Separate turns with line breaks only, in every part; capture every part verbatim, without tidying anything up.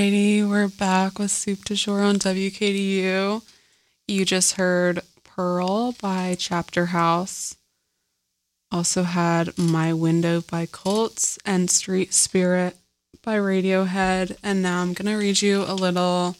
Alrighty, we're back with Soup du Jour on W K D U. You just heard Pearl by Chapter House. Also had My Window by Colts and Street Spirit by Radiohead. And now I'm going to read you a little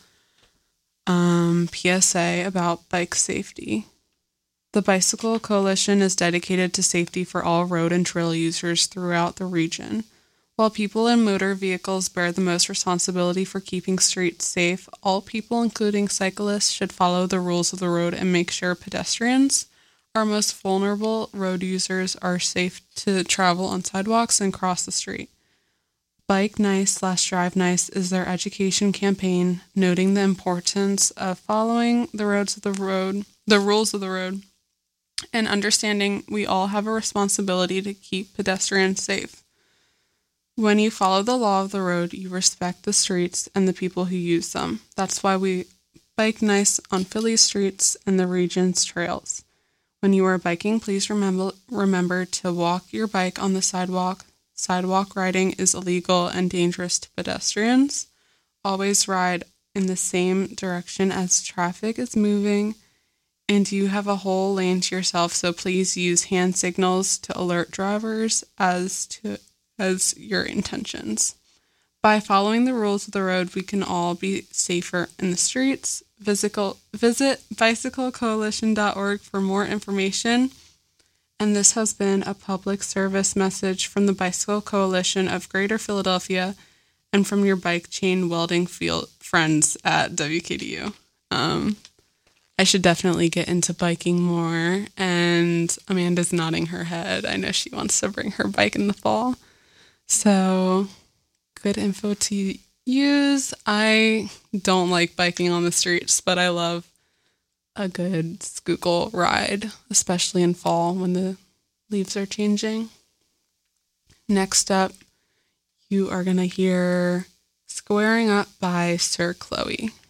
um, P S A about bike safety. The Bicycle Coalition is dedicated to safety for all road and trail users throughout the region. While people in motor vehicles bear the most responsibility for keeping streets safe, all people, including cyclists, should follow the rules of the road and make sure pedestrians, our most vulnerable road users, are safe to travel on sidewalks and cross the street. Bike Nice slash Drive Nice is their education campaign, noting the importance of following the roads of the road, the rules of the road, and understanding we all have a responsibility to keep pedestrians safe. When you follow the law of the road, you respect the streets and the people who use them. That's why we bike nice on Philly streets and the region's trails. When you are biking, please remember remember to walk your bike on the sidewalk. Sidewalk riding is illegal and dangerous to pedestrians. Always ride in the same direction as traffic is moving, and you have a whole lane to yourself, so please use hand signals to alert drivers as to as your intentions. By following the rules of the road, we can all be safer in the streets. Physical, visit bicycle coalition dot org for more information. And this has been a public service message from the Bicycle Coalition of Greater Philadelphia and from your bike chain welding field friends at W K D U. Um, I should definitely get into biking more, and Amanda's nodding her head. I know she wants to bring her bike in the fall. So, good info to use. I don't like biking on the streets, but I love a good Schuylkill ride, especially in fall when the leaves are changing. Next up, you are going to hear Squaring Up by Sir Chloe.